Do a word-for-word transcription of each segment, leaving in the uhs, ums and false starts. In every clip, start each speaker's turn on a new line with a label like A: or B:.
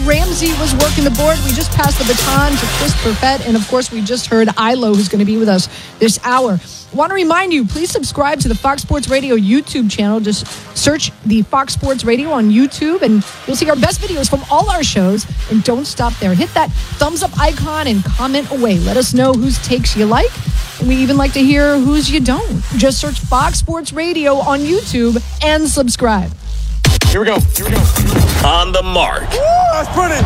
A: Ramsey was working the board. We just passed the baton to Chris Perfett. And, of course, we just heard Ilo, who's going to be with us this hour. Want to remind you, please subscribe to the Fox Sports Radio YouTube channel. Just search the Fox Sports Radio on YouTube, and you'll see our best videos from all our shows. And don't stop there. Hit that thumbs up icon and comment away. Let us know whose takes you like. And we even like to hear whose you don't. Just search Fox Sports Radio on YouTube and subscribe.
B: Here we go. Here we go.
C: On the mark.
B: Woo, that's pretty.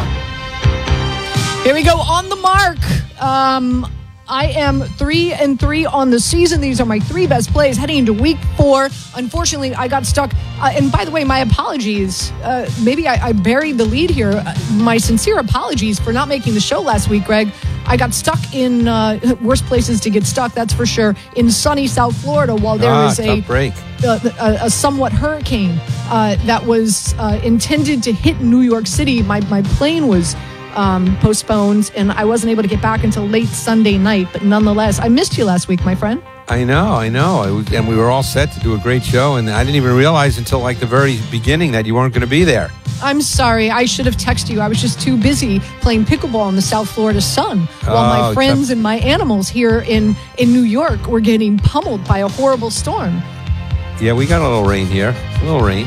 A: Here we go. On the mark. Um... I am three and three on the season. These are my three best plays heading into week four. Unfortunately, I got stuck. Uh, and by the way, my apologies. Uh, maybe I, I buried the lead here. Uh, my sincere apologies for not making the show last week, Greg. I got stuck in uh, worse places to get stuck, that's for sure, in sunny South Florida while there
D: ah,
A: was a,
D: break.
A: a, a, a somewhat hurricane uh, that was uh, intended to hit New York City. My, my plane was Um, postponed, and I wasn't able to get back until late Sunday night. But nonetheless, I missed you last week, my friend.
D: I know, I know. It was, and we were all set to do a great show, and I didn't even realize until like the very beginning that you weren't going to be there.
A: I'm sorry. I should have texted you. I was just too busy playing pickleball in the South Florida sun while
D: Oh,
A: my friends
D: tough.
A: and my animals here in, in New York were getting pummeled by a horrible storm.
D: Yeah, we got a little rain here. A little rain.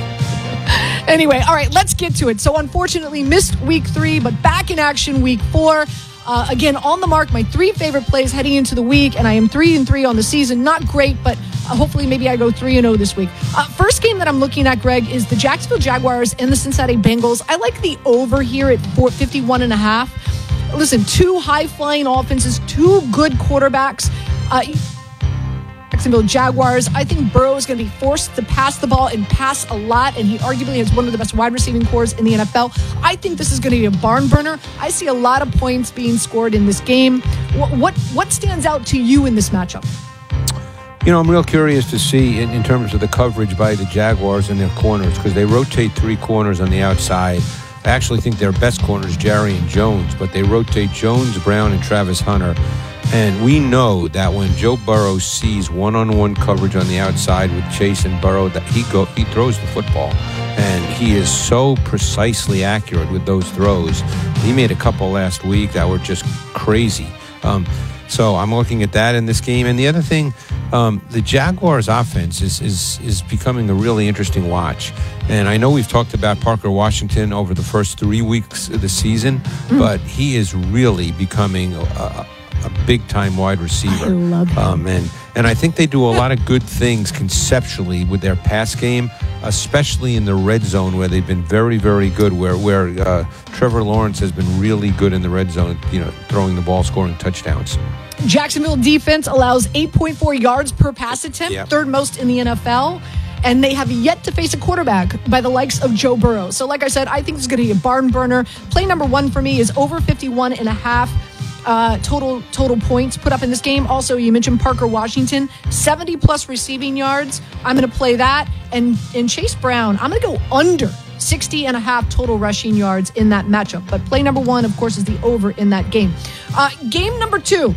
A: Anyway, all right, let's get to it. So unfortunately, missed week three, but back in action week four. Uh, again, on the mark, my three favorite plays heading into the week, and I am three and three on the season. Not great, but uh, hopefully maybe I go three and oh this week. Uh, first game that I'm looking at, Greg, is the Jacksonville Jaguars and the Cincinnati Bengals. I like the over here at fifty-one and a half. Listen, two high-flying offenses, two good quarterbacks. Uh, Jacksonville Jaguars. I think Burrow is going to be forced to pass the ball and pass a lot, and he arguably has one of the best wide receiving cores in the N F L. I think this is going to be a barn burner. I see a lot of points being scored in this game. What what, what stands out to you in this matchup?
D: You know, I'm real curious to see in, in terms of the coverage by the Jaguars and their corners, because they rotate three corners on the outside. I actually think their best corner is Jerry and Jones, but they rotate Jones, Brown, and Travis Hunter. And we know that when Joe Burrow sees one-on-one coverage on the outside with Chase and Burrow, that he go he throws the football, and he is so precisely accurate with those throws. He made a couple last week that were just crazy. Um, so I'm looking at that in this game. And the other thing, um, the Jaguars' offense is is is becoming a really interesting watch. And I know we've talked about Parker Washington over the first three weeks of the season, mm. but he is really becoming a, a a big-time wide receiver.
A: I love him.
D: Um, and, and I think they do a lot of good things conceptually with their pass game, especially in the red zone where they've been very, very good, where where uh, Trevor Lawrence has been really good in the red zone, you know, throwing the ball, scoring touchdowns.
A: Jacksonville defense allows eight point four yards per pass attempt,
D: Yep.
A: third most in the N F L. And they have yet to face a quarterback by the likes of Joe Burrow. So like I said, I think this is going to be a barn burner. Play number one for me is over fifty-one and a half. Uh, total total points put up in this game. Also, you mentioned Parker Washington, seventy plus receiving yards. I'm going to play that. And, and Chase Brown, I'm going to go under sixty and a half total rushing yards in that matchup. But play number one, of course, is the over in that game. Uh, game number two,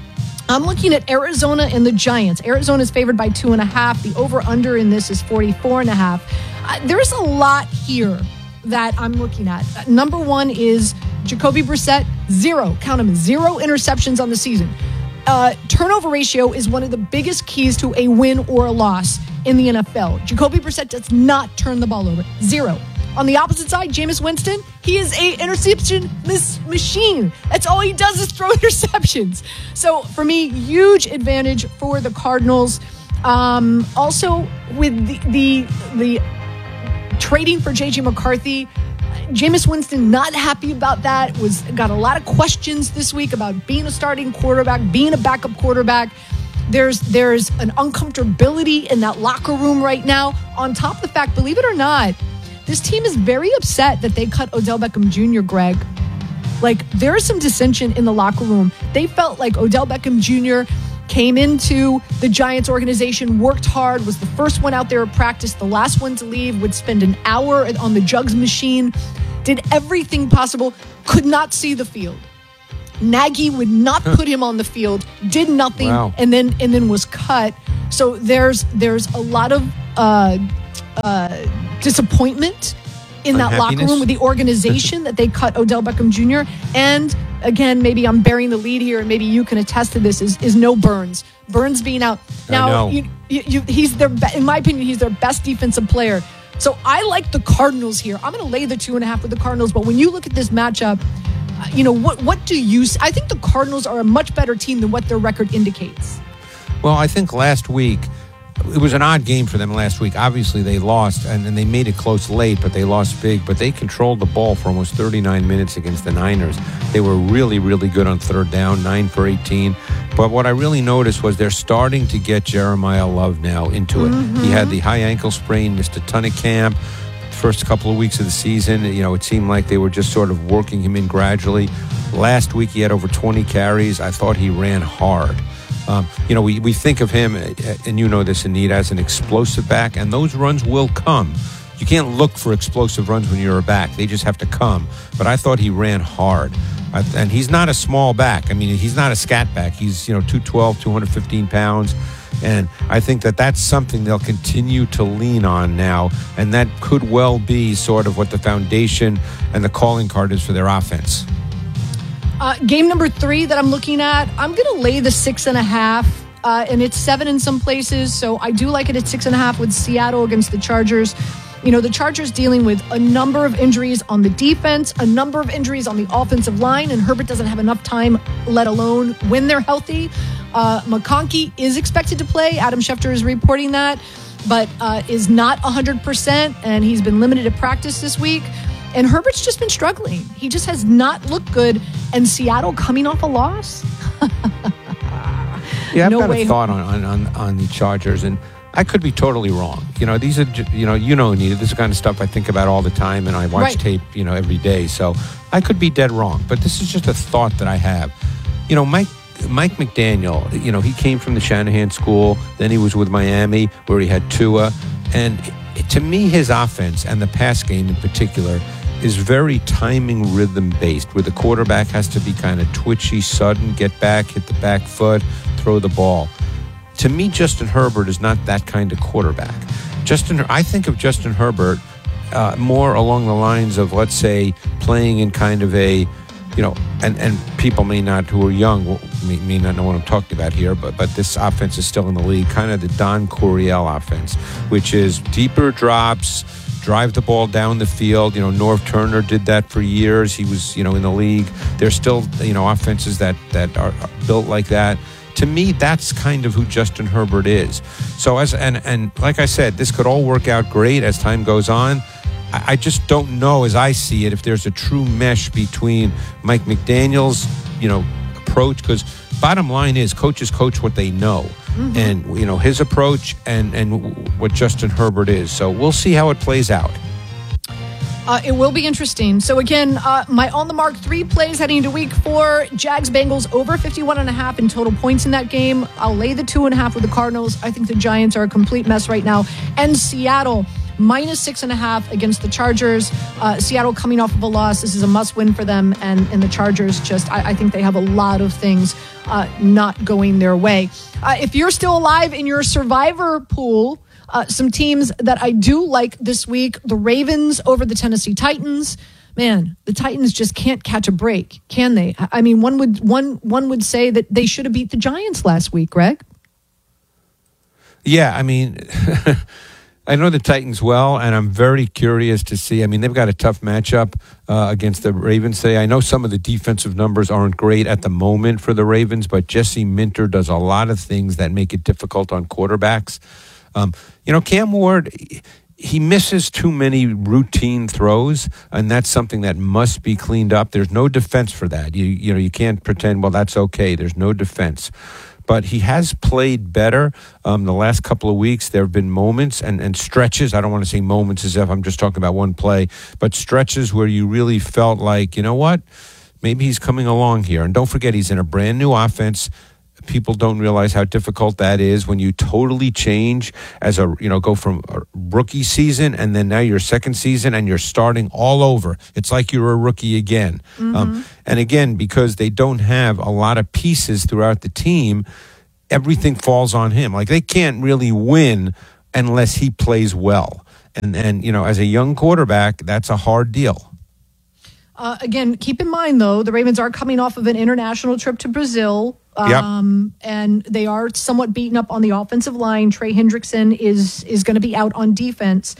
A: I'm looking at Arizona and the Giants. Arizona is favored by two and a half. The over-under in this is forty-four and a half. Uh, there's a lot here that I'm looking at. Uh, number one is Jacoby Brissett, zero, count them, zero interceptions on the season. Uh, turnover ratio is one of the biggest keys to a win or a loss in the N F L. Jacoby Brissett does not turn the ball over, zero. On the opposite side, Jameis Winston, he is a interception mis- machine. That's all he does is throw interceptions. So for me, huge advantage for the Cardinals. Um, also, with the the, the trading for J J McCarthy, Jameis Winston not happy about that. Was got a lot of questions this week about being a starting quarterback, being a backup quarterback. There's there's an uncomfortability in that locker room right now. On top of the fact, believe it or not, this team is very upset that they cut Odell Beckham Junior, Greg. Like, there is some dissension in the locker room. They felt like Odell Beckham Junior came into the Giants organization, worked hard, was the first one out there at practice, the last one to leave, would spend an hour on the jugs machine, did everything possible, could not see the field. Nagy would not put him on the field, did nothing,
D: wow.
A: and then and then was cut. So there's there's a lot of uh, uh, disappointment in that locker room with the organization that they cut Odell Beckham Junior And again, maybe I'm bearing the lead here, and maybe you can attest to this, is, is no Burns. Burns being out. Now, you, you, you, he's their, in my opinion, he's their best defensive player. So I like the Cardinals here. I'm going to lay the two and a half with the Cardinals. But when you look at this matchup, uh, you know, what, what do you see? I think the Cardinals are a much better team than what their record indicates.
D: Well, I think last week, it was an odd game for them last week. Obviously, they lost, and, and they made it close late, but they lost big. But they controlled the ball for almost thirty-nine minutes against the Niners. They were really, really good on third down, nine for eighteen. But what I really noticed was they're starting to get Jeremiah Love now into it. Mm-hmm. He had the high ankle sprain, missed a ton of camp. First couple of weeks of the season, you know, it seemed like they were just sort of working him in gradually. Last week, he had over twenty carries. I thought he ran hard. Um, you know, we, we think of him, and you know this, Anita, as an explosive back, and those runs will come. You can't look for explosive runs when you're a back. They just have to come. But I thought he ran hard. I, and he's not a small back. I mean, he's not a scat back. He's, you know, two twelve, two hundred fifteen pounds. And I think that that's something they'll continue to lean on now. And that could well be sort of what the foundation and the calling card is for their offense.
A: Uh, game number three that I'm looking at, I'm going to lay the six and a half, uh, and it's seven in some places. So I do like it at six and a half with Seattle against the Chargers. You know, the Chargers dealing with a number of injuries on the defense, a number of injuries on the offensive line, and Herbert doesn't have enough time, let alone when they're healthy. Uh, McConkey is expected to play. Adam Schefter is reporting that, but uh, is not one hundred percent, and he's been limited at practice this week. And Herbert's just been struggling. He just has not looked good. And Seattle coming off a loss?
D: yeah, I've
A: no
D: got
A: way.
D: a thought on, on, on the Chargers, and I could be totally wrong. You know, these are, you know, you know, Anita, this is the kind of stuff I think about all the time, and I watch
A: right.
D: tape, you know, every day. So I could be dead wrong. But this is just a thought that I have. You know, Mike Mike McDaniel, you know, he came from the Shanahan school. Then he was with Miami, where he had Tua. And to me, his offense, and the pass game in particular, is very timing rhythm based, where the quarterback has to be kind of twitchy, sudden, get back, hit the back foot, throw the ball. To me, Justin Herbert is not that kind of quarterback. Justin, I think of Justin Herbert uh, more along the lines of, let's say, playing in kind of a, you know, and, and people may not, who are young, may, may not know what I'm talking about here, but but this offense is still in the league, kind of the Don Coryell offense, which is deeper drops, drive the ball down the field. You know, Norv Turner did that for years. He was, you know, in the league. There's still, you know, offenses that, that are built like that. To me, that's kind of who Justin Herbert is. So, as and, and like I said, this could all work out great as time goes on. I, I just don't know, as I see it, if there's a true mesh between Mike McDaniel's, you know, approach, because bottom line is coaches coach what they know. Mm-hmm. And, you know, his approach and, and what Justin Herbert is. So we'll see how it plays out.
A: Uh, it will be interesting. So again, uh, my on the mark three plays heading into week four, Jags Bengals over fifty-one and a half in total points in that game. I'll lay the two and a half with the Cardinals. I think the Giants are a complete mess right now. And Seattle minus six and a half against the Chargers. Uh, Seattle coming off of a loss. This is a must win for them. And, and the Chargers just, I, I think they have a lot of things uh, not going their way. Uh, if you're still alive in your survivor pool, Uh, some teams that I do like this week, the Ravens over the Tennessee Titans. Man, the Titans just can't catch a break, can they? I mean, one would one one would say that they should have beat the Giants last week, Greg.
D: Yeah, I mean, I know the Titans well, and I'm very curious to see. I mean, they've got a tough matchup uh, against the Ravens today. I know some of the defensive numbers aren't great at the moment for the Ravens, but Jesse Minter does a lot of things that make it difficult on quarterbacks. Um, you know, Cam Ward, he misses too many routine throws, and that's something that must be cleaned up. There's no defense for that. You you know, you can't pretend, well, that's okay. There's no defense. But he has played better um, the last couple of weeks. There have been moments and, and stretches. I don't want to say moments as if I'm just talking about one play, but stretches where you really felt like, you know what, maybe he's coming along here. And don't forget, he's in a brand new offense. People don't realize how difficult that is when you totally change as a, you know, go from a rookie season and then now your second season and you're starting all over. It's like you're a rookie again. Mm-hmm. Um, and again, because they don't have a lot of pieces throughout the team, everything falls on him. Like they can't really win unless he plays well. And, and you know, as a young quarterback, that's a hard deal.
A: Uh, again, keep in mind, though, the Ravens are coming off of an international trip to Brazil. Um, yep. And they are somewhat beaten up on the offensive line. Trey Hendrickson is is going to be out on defense.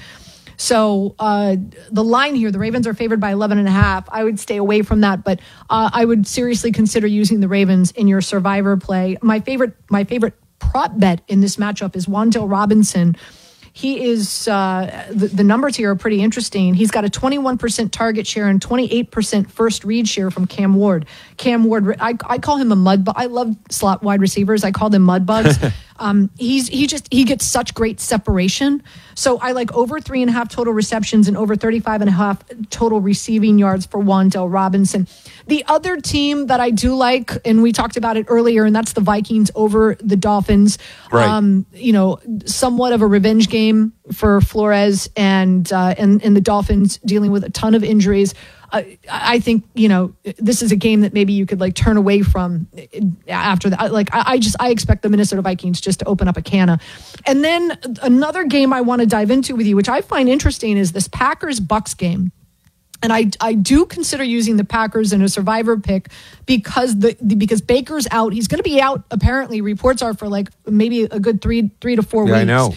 A: So uh, the line here, the Ravens are favored by eleven and a half. I would stay away from that, but uh, I would seriously consider using the Ravens in your survivor play. My favorite, my favorite prop bet in this matchup is Wan'Dale Robinson. He is, uh, the, the numbers here are pretty interesting. He's got a twenty-one percent target share and twenty-eight percent first read share from Cam Ward. Cam Ward, I, I call him a mud bug. I love slot wide receivers. I call them mud bugs. um, he's, he just, he gets such great separation. So I like over three and a half total receptions and over thirty-five and a half total receiving yards for Wan'Dale Robinson. The other team that I do like, and we talked about it earlier, and that's the Vikings over the Dolphins.
D: Right.
A: Um, you know, somewhat of a revenge game for Flores and, uh, and, and the Dolphins dealing with a ton of injuries. Uh, I think, you know, this is a game that maybe you could like turn away from after that. Like, I, I just, I expect the Minnesota Vikings just to open up a canna. And then another game I want to dive into with you, which I find interesting, is this Packers-Bucks game. And I, I do consider using the Packers in a survivor pick because the, the because Baker's out. He's going to be out. Apparently, reports are for like maybe a good three three to four
D: yeah,
A: weeks.
D: I know.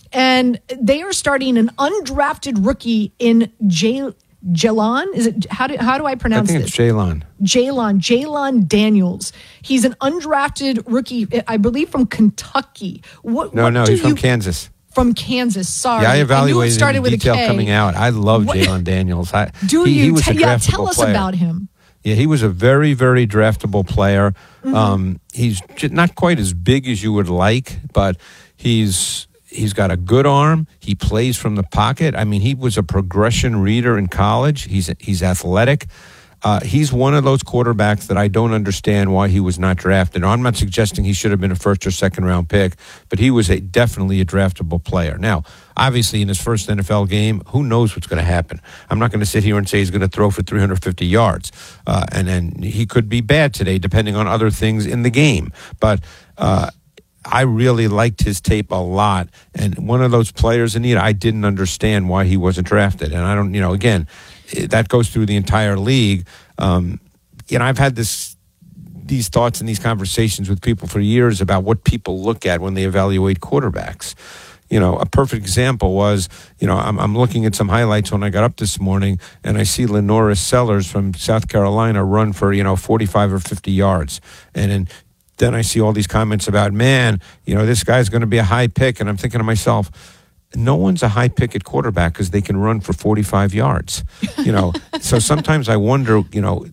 A: And they are starting an undrafted rookie in Jay. Jalon, is it? How do how do I pronounce
D: I think
A: this?
D: it's Jalon.
A: Jalon, Jalon Daniels. He's an undrafted rookie, I believe, from Kentucky. What?
D: No,
A: what
D: no,
A: do
D: he's from
A: you,
D: Kansas.
A: From Kansas. Sorry,
D: Yeah, I evaluated
A: it started
D: in
A: with
D: detail
A: a K.
D: coming out. I love Jalon Daniels. I,
A: do
D: he,
A: you?
D: He was
A: T-
D: a
A: yeah,
D: draftable
A: tell us
D: player.
A: about him.
D: Yeah, he was a very, very draftable player.
A: Mm-hmm.
D: Um, he's j- not quite as big as you would like, but he's he's got a good arm. He plays from the pocket. I mean, he was a progression reader in college. He's he's athletic. Uh, he's one of those quarterbacks that I don't understand why he was not drafted. I'm not suggesting he should have been a first or second round pick, but he was a definitely a draftable player. Now, obviously, in his first N F L game, who knows what's going to happen? I'm not going to sit here and say he's going to throw for three hundred fifty yards, uh, and then he could be bad today, depending on other things in the game. But uh, I really liked his tape a lot, and one of those players, Anita, I didn't understand why he wasn't drafted, and I don't, you know, again, that goes through the entire league. Um, you know, I've had this these thoughts and these conversations with people for years about what people look at when they evaluate quarterbacks. You know, a perfect example was, you know, I'm, I'm looking at some highlights when I got up this morning, and I see Lenoris Sellers from South Carolina run for, you know, forty-five or fifty yards. And then, then I see all these comments about, man, you know, this guy's going to be a high pick. And I'm thinking to myself, no one's a high pick at quarterback because they can run for forty-five yards. You know, so sometimes I wonder, you know,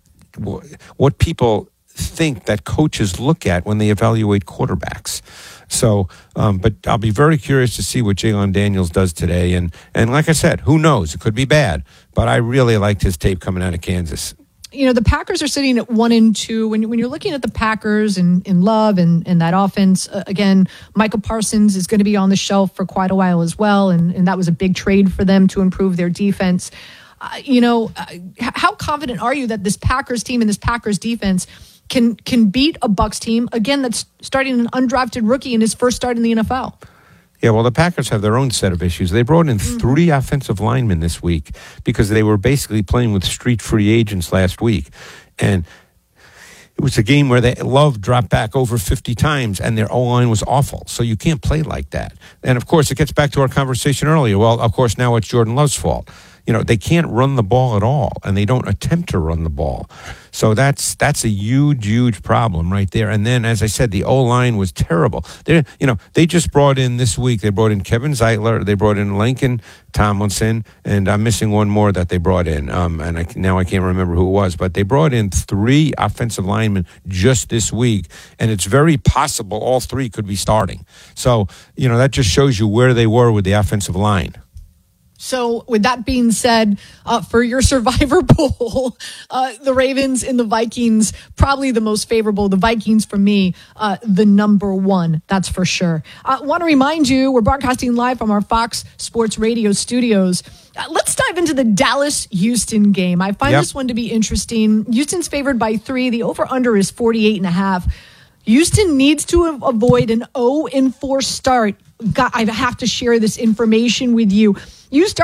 D: what people think that coaches look at when they evaluate quarterbacks. So, um, but I'll be very curious to see what Jalon Daniels does today. And, and like I said, who knows? It could be bad. But I really liked his tape coming out of Kansas.
A: You know, the Packers are sitting at one and two. When, when you're looking at the Packers and in Love and, and that offense, uh, again, Michael Parsons is going to be on the shelf for quite a while as well. And, and that was a big trade for them to improve their defense. Uh, you know, uh, how confident are you that this Packers team and this Packers defense can can beat a Bucs team, again, that's starting an undrafted rookie in his first start in the N F L?
D: Yeah, well, the Packers have their own set of issues. They brought in mm-hmm. three offensive linemen this week because they were basically playing with street free agents last week. And it was a game where they Love dropped back over fifty times and their O-line was awful. So you can't play like that. And, of course, it gets back to our conversation earlier. Well, of course, now it's Jordan Love's fault. You know, they can't run the ball at all, and they don't attempt to run the ball. So that's that's a huge, huge problem right there. And then, as I said, the O-line was terrible. They, you know, they just brought in this week, they brought in Kevin Zeitler, they brought in Lincoln Tomlinson, and I'm missing one more that they brought in. Um, and I, now I can't remember who it was, but they brought in three offensive linemen just this week, and it's very possible all three could be starting. So, you know, that just shows you where they were with the offensive line.
A: So with that being said, uh, for your survivor pool, uh, the Ravens and the Vikings, probably the most favorable. The Vikings, for me, uh, the number one, that's for sure. I uh, want to remind you, we're broadcasting live from our Fox Sports Radio studios. Uh, let's dive into the Dallas-Houston game. I find
D: yep.
A: this one to be interesting. Houston's favored by three. The over-under is forty-eight and a half. Houston needs to avoid an oh and four start. God, I have to share this information with you. You start